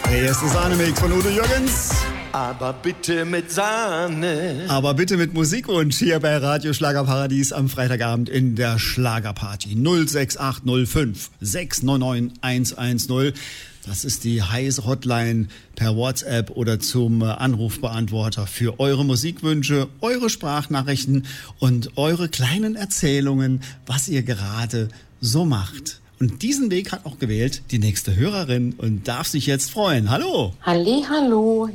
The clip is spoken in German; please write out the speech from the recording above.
Der erste Sahne-Mix von Udo Jürgens. Aber bitte mit Sahne. Aber bitte mit Musikwunsch hier bei Radio Schlagerparadies am Freitagabend in der Schlagerparty. 06805 699 110. Das ist die heiße Hotline per WhatsApp oder zum Anrufbeantworter für eure Musikwünsche, eure Sprachnachrichten und eure kleinen Erzählungen, was ihr gerade so macht. Und diesen Weg hat auch gewählt die nächste Hörerin und darf sich jetzt freuen. Hallo! Halli, hallo,